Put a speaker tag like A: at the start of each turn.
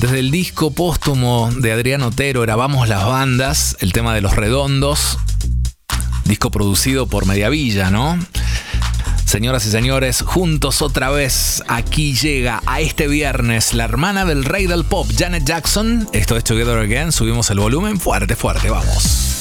A: Desde el disco póstumo de Adrián Otero, grabamos las bandas, el tema de Los Redondos, disco producido por Mediavilla, ¿no? Señoras y señores, juntos otra vez, aquí llega a este viernes la hermana del rey del pop, Janet Jackson. Esto es Together Again, subimos el volumen fuerte, fuerte, vamos.